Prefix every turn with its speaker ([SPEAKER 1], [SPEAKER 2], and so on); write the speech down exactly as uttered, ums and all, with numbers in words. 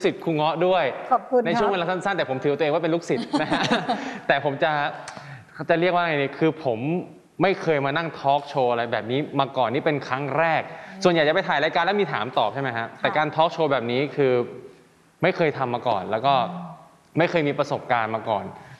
[SPEAKER 1] ศิษย์ครูเงาะด้วย
[SPEAKER 2] ขอบคุณ
[SPEAKER 1] ในช่วงเวลาสั้นๆแต่ผมถือตัวเองว่าเป็นลูกศิษย์นะฮะ แต่ผมจะจะเรียกว่าไงนี่คือผมไม่เคยมานั่งทอล์กโชว์อะไรแบบนี้มาก่อนนี่เป็นครั้งแรกส่วนใหญ่จะไปถ่ายรายการแล้วมีถามตอบใช่ไหมฮะแต่การทอล์กโชว์แบบนี้คือไม่เคยทำมาก่อนแล้วก็ไม่เคยมีประสบการณ์มาก่อน